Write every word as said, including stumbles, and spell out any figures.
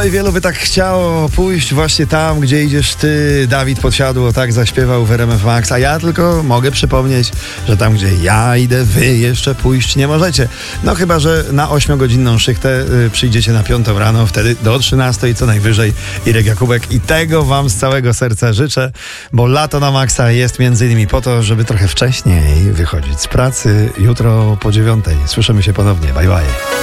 No i wielu by tak chciało pójść właśnie tam, gdzie idziesz ty. Dawid Podsiadło tak zaśpiewał w R M F Max, a ja tylko mogę przypomnieć, że tam, gdzie ja idę, wy jeszcze pójść nie możecie. No chyba, że na ośmiogodzinną szychtę y, przyjdziecie na piątą rano, wtedy do trzynastej co najwyżej Irek Jakubek, i tego wam z całego serca życzę, bo lato na maksa jest między innymi po to, żeby trochę wcześniej wychodzić z pracy. Jutro po dziewiątej. Słyszymy się ponownie. Bye bye.